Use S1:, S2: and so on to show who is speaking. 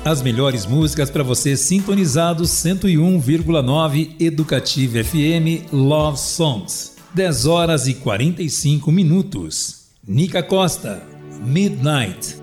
S1: As melhores músicas para você sintonizado 101,9 Educativa FM Love Songs. 10 horas e 45 minutos. Nica Costa, Midnight.